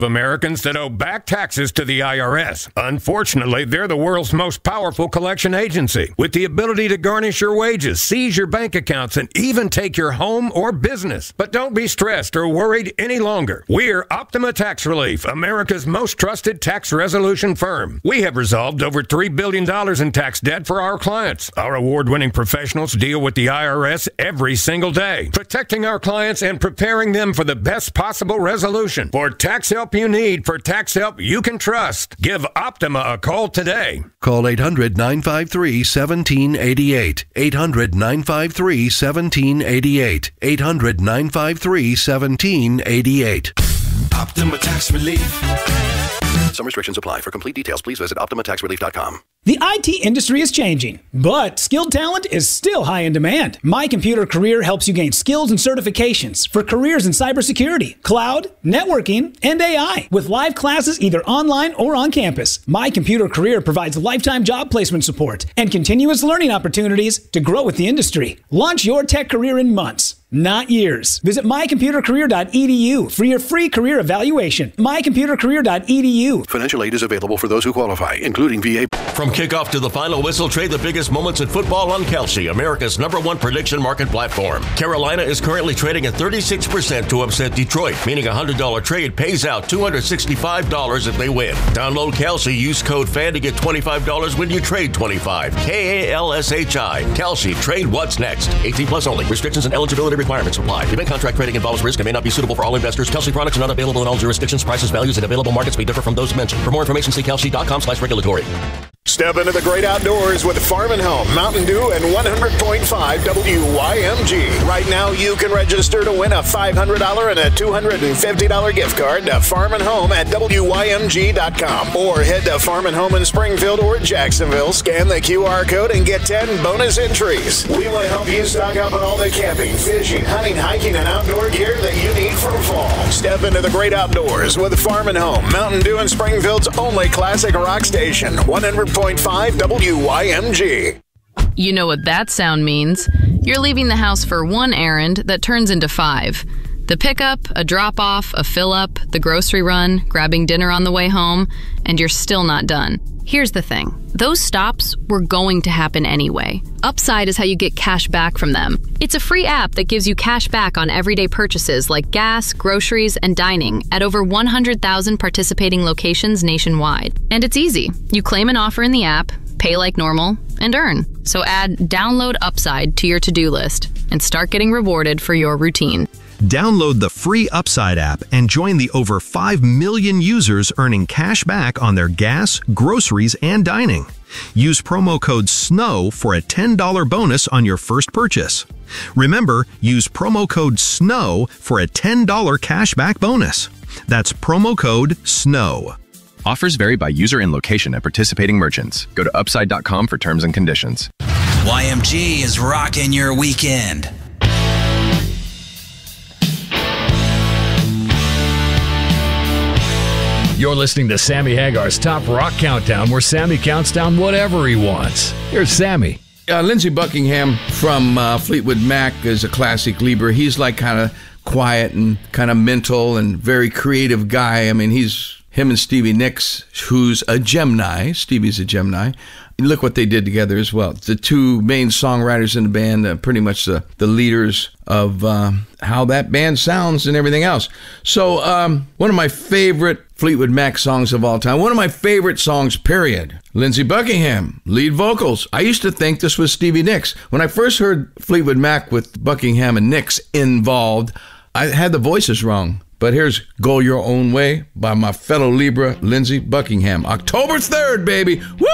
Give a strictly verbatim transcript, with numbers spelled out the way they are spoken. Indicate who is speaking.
Speaker 1: Americans that owe back taxes to the I R S. Unfortunately, they're the world's most powerful collection agency with the ability to garnish your wages, seize your bank accounts, and even take your home or business. But don't be stressed or worried any longer. We're Optima Tax Relief, America's most trusted tax resolution firm. We have resolved over three billion dollars in tax debt for our clients. Our award-winning professionals deal with the I R S every single day, protecting our clients and preparing them for the best possible resolution. For tax help you need, for tax help you can trust, give Optima a call today.
Speaker 2: Call eight hundred, nine five three, one seven eight eight. eight hundred, nine five three, one seven eight eight. eight hundred, nine five three, one seven eight eight.
Speaker 3: Optima Tax Relief.
Speaker 2: Some restrictions apply. For complete details, please visit optima tax relief dot com.
Speaker 4: The I T industry is changing, but skilled talent is still high in demand. My Computer Career helps you gain skills and certifications for careers in cybersecurity, cloud, networking, and A I. With live classes either online or on campus, My Computer Career provides lifetime job placement support and continuous learning opportunities to grow with the industry. Launch your tech career in months, not years. Visit my computer career dot e d u for your free career evaluation. my computer career dot e d u.
Speaker 2: Financial aid is available for those who qualify, including V A.
Speaker 5: From kickoff to the final whistle, trade the biggest moments in football on Kalshi, America's number one prediction market platform. Carolina is currently trading at thirty-six percent to upset Detroit, meaning a one hundred dollars trade pays out two hundred sixty-five dollars if they win. Download Kalshi, use code FAN to get twenty-five dollars when you trade twenty-five. K A L S H I. Kalshi, trade what's next. eighteen plus only. Restrictions and eligibility requirements apply. Event contract trading involves risk and may not be suitable for all investors. Kalshi products are not available in all jurisdictions. Prices, values, and available markets may differ from those mentioned. For more information, see kalshi dot com slash regulatory.
Speaker 6: Step into the great outdoors with Farm and Home, Mountain Dew, and one hundred point five W Y M G. Right now, you can register to win a five hundred dollars and a two hundred fifty dollars gift card to Farm and Home at W Y M G dot com. Or head to Farm and Home in Springfield or Jacksonville, scan the Q R code, and get ten bonus entries. We want to help you stock up on all the camping, fishing, hunting, hiking, and outdoor gear that you need for fall. Step into the great outdoors with Farm and Home, Mountain Dew, and Springfield's only classic rock station, one hundred point five W Y M G.
Speaker 7: You know what that sound means. You're leaving the house for one errand that turns into five. The pickup, a drop-off, a fill-up, the grocery run, grabbing dinner on the way home, and you're still not done. Here's the thing. Those stops were going to happen anyway. Upside is how you get cash back from them. It's a free app that gives you cash back on everyday purchases like gas, groceries, and dining at over one hundred thousand participating locations nationwide. And it's easy. You claim an offer in the app, pay like normal, and earn. So add Download Upside to your to-do list and start getting rewarded for your routine.
Speaker 8: Download the free Upside app and join the over five million users earning cash back on their gas, groceries, and dining. Use promo code SNOW for a ten dollars bonus on your first purchase. Remember, use promo code SNOW for a ten dollars cash back bonus. That's promo code SNOW.
Speaker 9: Offers vary by user and location at participating merchants. Go to upside dot com for terms and conditions.
Speaker 3: Y M G is rocking your weekend.
Speaker 10: You're listening to Sammy Hagar's Top Rock Countdown, where Sammy counts down whatever he wants. Here's Sammy.
Speaker 11: Uh, Lindsey Buckingham from uh, Fleetwood Mac is a classic Libra. He's like kind of quiet and kind of mental and very creative guy. I mean, he's him and Stevie Nicks, who's a Gemini. Stevie's a Gemini. Look what they did together as well. The two main songwriters in the band, uh, pretty much the, the leaders of uh, how that band sounds and everything else. So um, one of my favorite Fleetwood Mac songs of all time, one of my favorite songs, period. Lindsey Buckingham, lead vocals. I used to think this was Stevie Nicks. When I first heard Fleetwood Mac with Buckingham and Nicks involved, I had the voices wrong. But here's Go Your Own Way by my fellow Libra, Lindsey Buckingham. October third, baby. Woo!